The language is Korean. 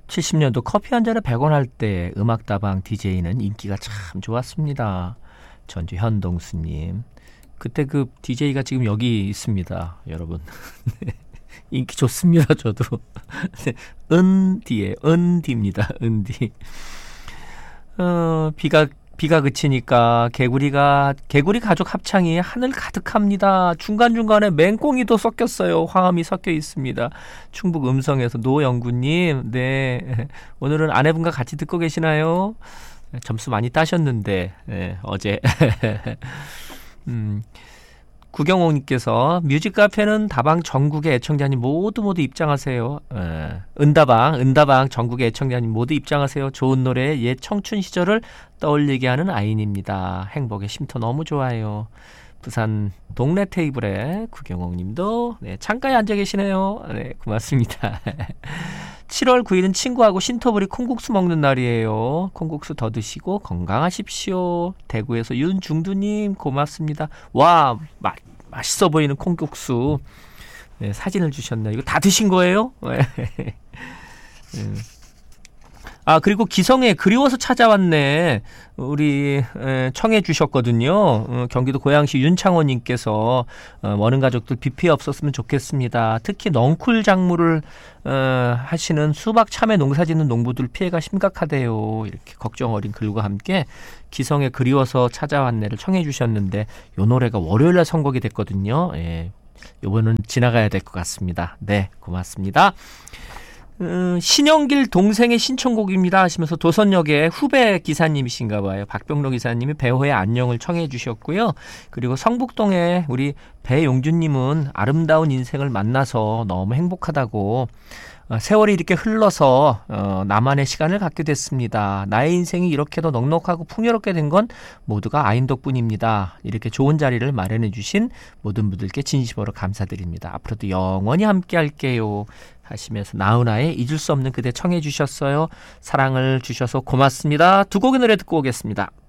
70년도 커피 한 잔에 100원 할 때 음악다방 DJ는 인기가 참 좋았습니다. 전주 현동수님. 그때 그 DJ가 지금 여기 있습니다. 여러분. 인기 좋습니다. 저도. 은디에 은디입니다. 은디. 비가 그치니까 개구리 가족 합창이 하늘 가득합니다. 중간중간에 맹꽁이도 섞였어요. 화음이 섞여 있습니다. 충북 음성에서 노영구님, 네, 오늘은 아내분과 같이 듣고 계시나요? 점수 많이 따셨는데, 네, 어제. 구경옥님께서 뮤직카페는 다방 전국의 애청자님 모두 입장하세요. 은다방 전국의 애청자님 모두 입장하세요. 좋은 노래 옛 청춘 시절을 떠올리게 하는 아인입니다. 행복의 쉼터 너무 좋아요. 부산 동네 테이블에 구경옥님도 네, 창가에 앉아 계시네요. 네, 고맙습니다. 7월 9일은 친구하고 신토부리 콩국수 먹는 날이에요. 콩국수 더 드시고 건강하십시오. 대구에서 윤중두님 고맙습니다. 와, 맛있어 보이는 콩국수. 네, 사진을 주셨네요. 이거 다 드신 거예요? 그리고 기성에 그리워서 찾아왔네. 우리 청해 주셨거든요. 경기도 고양시 윤창호님께서 머는 가족들 비 피해 없었으면 좋겠습니다. 특히 넝쿨 작물을 하시는 수박 참외 농사 짓는 농부들 피해가 심각하대요. 이렇게 걱정 어린 글과 함께 기성에 그리워서 찾아왔네를 청해 주셨는데 이 노래가 월요일날 선곡이 됐거든요. 예, 이번은 지나가야 될 것 같습니다. 네, 고맙습니다. 신영길 동생의 신청곡입니다 하시면서 도선역의 후배 기사님이신가 봐요. 박병로 기사님이 배호의 안녕을 청해 주셨고요. 그리고 성북동의 우리 배용준님은 아름다운 인생을 만나서 너무 행복하다고 세월이 이렇게 흘러서 나만의 시간을 갖게 됐습니다. 나의 인생이 이렇게도 넉넉하고 풍요롭게 된 건 모두가 아인 덕분입니다. 이렇게 좋은 자리를 마련해 주신 모든 분들께 진심으로 감사드립니다. 앞으로도 영원히 함께 할게요 하시면서 나훈아의 잊을 수 없는 그대 청해 주셨어요. 사랑을 주셔서 고맙습니다. 두 곡의 노래 듣고 오겠습니다.